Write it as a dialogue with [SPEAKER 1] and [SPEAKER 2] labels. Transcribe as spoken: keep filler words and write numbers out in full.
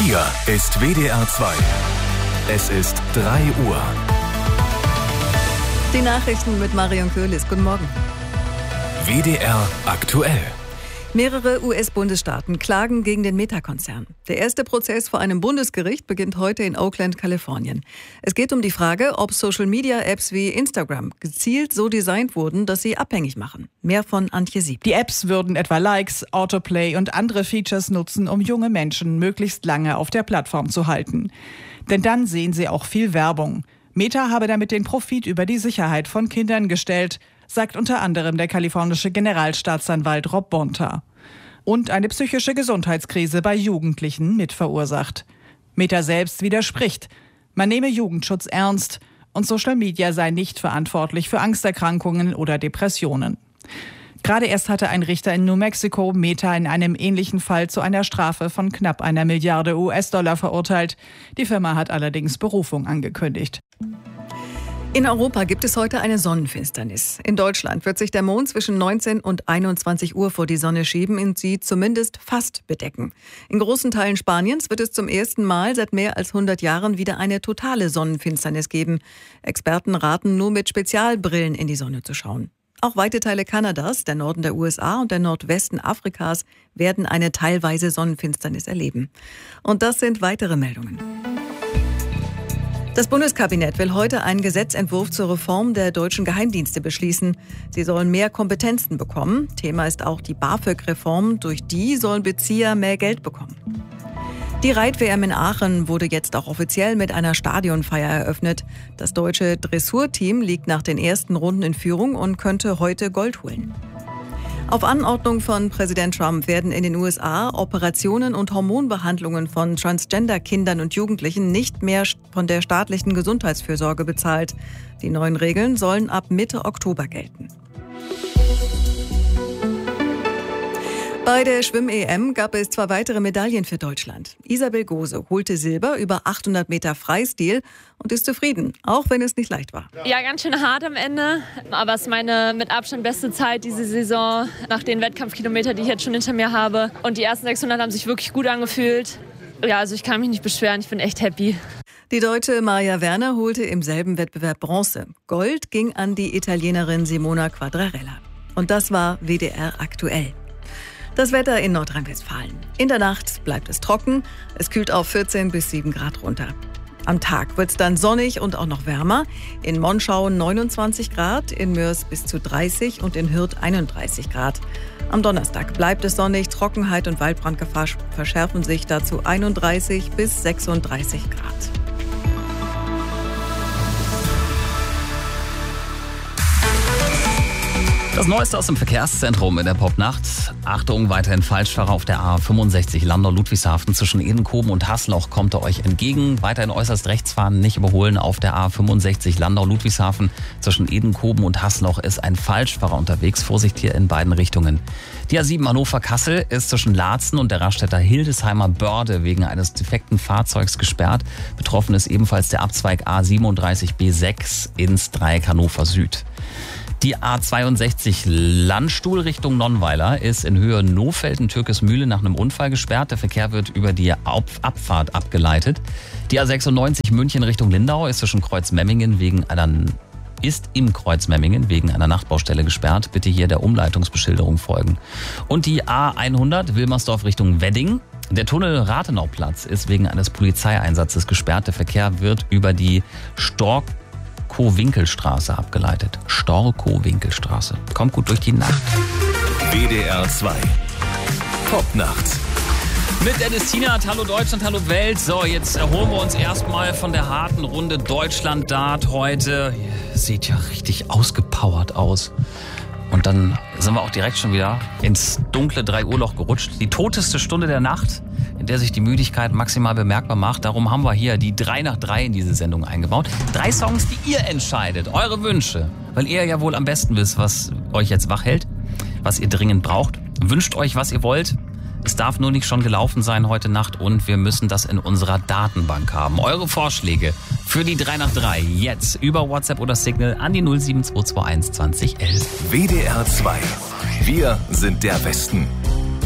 [SPEAKER 1] Hier ist W D R zwei. Es ist drei Uhr.
[SPEAKER 2] Die Nachrichten mit Marion Köhlis. Guten Morgen.
[SPEAKER 1] W D R aktuell.
[SPEAKER 2] Mehrere U S-Bundesstaaten klagen gegen den Meta-Konzern. Der erste Prozess vor einem Bundesgericht beginnt heute in Oakland, Kalifornien. Es geht um die Frage, ob Social-Media-Apps wie Instagram gezielt so designt wurden, dass sie abhängig machen. Mehr von Antje Sieb.
[SPEAKER 3] Die Apps würden etwa Likes, Autoplay und andere Features nutzen, um junge Menschen möglichst lange auf der Plattform zu halten. Denn dann sehen sie auch viel Werbung. Meta habe damit den Profit über die Sicherheit von Kindern gestellt, sagt unter anderem der kalifornische Generalstaatsanwalt Rob Bonta. Und eine psychische Gesundheitskrise bei Jugendlichen mit verursacht. Meta selbst widerspricht. Man nehme Jugendschutz ernst und Social Media sei nicht verantwortlich für Angsterkrankungen oder Depressionen. Gerade erst hatte ein Richter in New Mexico Meta in einem ähnlichen Fall zu einer Strafe von knapp einer Milliarde U S-Dollar verurteilt. Die Firma hat allerdings Berufung angekündigt.
[SPEAKER 2] In Europa gibt es heute eine Sonnenfinsternis. In Deutschland wird sich der Mond zwischen neunzehn und einundzwanzig Uhr vor die Sonne schieben und sie zumindest fast bedecken. In großen Teilen Spaniens wird es zum ersten Mal seit mehr als hundert Jahren wieder eine totale Sonnenfinsternis geben. Experten raten nur mit Spezialbrillen in die Sonne zu schauen. Auch weite Teile Kanadas, der Norden der U S A und der Nordwesten Afrikas werden eine teilweise Sonnenfinsternis erleben. Und das sind weitere Meldungen. Das Bundeskabinett will heute einen Gesetzentwurf zur Reform der deutschen Geheimdienste beschließen. Sie sollen mehr Kompetenzen bekommen. Thema ist auch die BAföG-Reform. Durch die sollen Bezieher mehr Geld bekommen. Die Reit-W M in Aachen wurde jetzt auch offiziell mit einer Stadionfeier eröffnet. Das deutsche Dressurteam liegt nach den ersten Runden in Führung und könnte heute Gold holen. Auf Anordnung von Präsident Trump werden in den U S A Operationen und Hormonbehandlungen von Transgender-Kindern und Jugendlichen nicht mehr von der staatlichen Gesundheitsfürsorge bezahlt. Die neuen Regeln sollen ab Mitte Oktober gelten. Bei der Schwimm-E M gab es zwei weitere Medaillen für Deutschland. Isabel Gose holte Silber über achthundert Meter Freistil und ist zufrieden, auch wenn es nicht leicht war.
[SPEAKER 4] Ja, ganz schön hart am Ende, aber es ist meine mit Abstand beste Zeit diese Saison nach den Wettkampfkilometern, die ich jetzt schon hinter mir habe. Und die ersten sechshundert haben sich wirklich gut angefühlt. Ja, also ich kann mich nicht beschweren, ich bin echt happy.
[SPEAKER 2] Die Deutsche Maja Werner holte im selben Wettbewerb Bronze. Gold ging an die Italienerin Simona Quadrarella. Und das war W D R aktuell. Das Wetter in Nordrhein-Westfalen. In der Nacht bleibt es trocken. Es kühlt auf vierzehn bis sieben Grad runter. Am Tag wird es dann sonnig und auch noch wärmer. In Monschau neunundzwanzig Grad, in Mörs bis zu dreißig und in Hürth einunddreißig Grad. Am Donnerstag bleibt es sonnig. Trockenheit und Waldbrandgefahr verschärfen sich dazu einunddreißig bis sechsunddreißig Grad.
[SPEAKER 5] Das Neueste aus dem Verkehrszentrum in der Popnacht. Achtung, weiterhin Falschfahrer auf der A fünfundsechzig Landau-Ludwigshafen zwischen Edenkoben und Haßloch kommt er euch entgegen. Weiterhin äußerst rechts fahren, nicht überholen auf der A fünfundsechzig Landau-Ludwigshafen zwischen Edenkoben und Haßloch ist ein Falschfahrer unterwegs. Vorsicht hier in beiden Richtungen. Die A sieben Hannover-Kassel ist zwischen Laatzen und der Raststätter Hildesheimer Börde wegen eines defekten Fahrzeugs gesperrt. Betroffen ist ebenfalls der Abzweig A siebenunddreißig B sechs ins Dreieck Hannover Süd. Die A zweiundsechzig Landstuhl Richtung Nonnweiler ist in Höhe Nohfelden-Türkesmühle nach einem Unfall gesperrt. Der Verkehr wird über die Abfahrt abgeleitet. Die A sechsundneunzig München Richtung Lindau ist zwischen Kreuzmemmingen wegen einer ist im Kreuzmemmingen wegen einer Nachtbaustelle gesperrt. Bitte hier der Umleitungsbeschilderung folgen. Und die A hundert Wilmersdorf Richtung Wedding. Der Tunnel Rathenauplatz ist wegen eines Polizeieinsatzes gesperrt. Der Verkehr wird über die Stork Storkow-Winkelstraße abgeleitet. Storkow-Winkelstraße. Kommt gut durch die Nacht.
[SPEAKER 1] W D R zwei. Popnacht.
[SPEAKER 5] Mit Dennis Tienert, hallo Deutschland, hallo Welt. So, jetzt erholen wir uns erstmal von der harten Runde Deutschland-Dart heute. Sieht ja richtig ausgepowert aus. Und dann sind wir auch direkt schon wieder ins dunkle drei Uhr Loch gerutscht. Die toteste Stunde der Nacht, in der sich die Müdigkeit maximal bemerkbar macht. Darum haben wir hier die drei nach drei in diese Sendung eingebaut. Drei Songs, die ihr entscheidet, eure Wünsche. Weil ihr ja wohl am besten wisst, was euch jetzt wach hält, was ihr dringend braucht. Wünscht euch, was ihr wollt. Es darf nur nicht schon gelaufen sein heute Nacht und wir müssen das in unserer Datenbank haben. Eure Vorschläge für die drei nach drei jetzt über WhatsApp oder Signal an die null sieben zwei zwei eins zwanzig elf.
[SPEAKER 1] W D R zwei. Wir sind der Westen.